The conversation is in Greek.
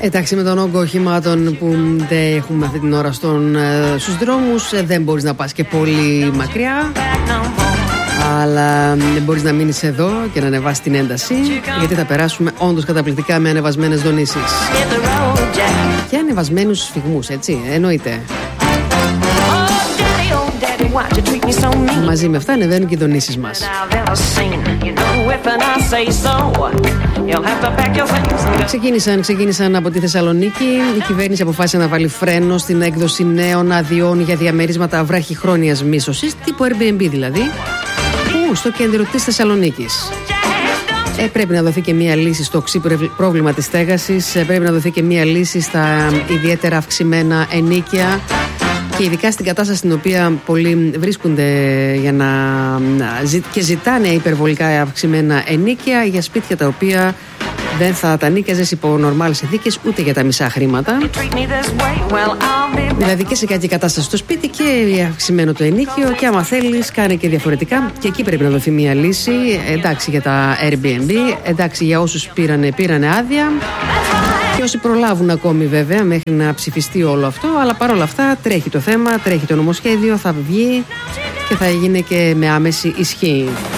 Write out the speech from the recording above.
Εντάξει, με τον όγκο οχημάτων που δεν έχουμε αυτή την ώρα στους δρόμους, δεν μπορείς να πας και πολύ μακριά. Αλλά δεν μπορείς να μείνεις εδώ και να ανεβάσεις την ένταση, γιατί θα περάσουμε όντως καταπληκτικά με ανεβασμένες δονήσεις και ανεβασμένους σφυγμούς, έτσι, εννοείται. Μαζί με αυτά ανεβαίνουν και οι δονήσεις μας. Ξεκίνησαν από τη Θεσσαλονίκη. Η κυβέρνηση αποφάσισε να βάλει φρένο στην έκδοση νέων αδειών για διαμερίσματα βράχυχρόνιας μίσθωσης, τύπου Airbnb δηλαδή, στο κέντρο της Θεσσαλονίκης. Πρέπει να δοθεί και μία λύση στο οξύ πρόβλημα της στέγασης, πρέπει να δοθεί και μία λύση στα ιδιαίτερα αυξημένα ενοίκια και ειδικά στην κατάσταση στην οποία πολλοί βρίσκονται και ζητάνε υπερβολικά αυξημένα ενοίκια για σπίτια τα οποία δεν θα τα νίκιαζες υπό νορμάλες συνθήκες ούτε για τα μισά χρήματα. Δηλαδή και σε κακή κατάσταση στο σπίτι και αυξημένο το ενοίκιο, και άμα θέλεις κάνε και διαφορετικά, και εκεί πρέπει να δοθεί μια λύση. Εντάξει για τα Airbnb, εντάξει για όσους πήρανε άδεια και όσοι προλάβουν ακόμη βέβαια μέχρι να ψηφιστεί όλο αυτό, αλλά παρόλα αυτά τρέχει το θέμα, τρέχει το νομοσχέδιο, θα βγει και θα γίνει και με άμεση ισχύ.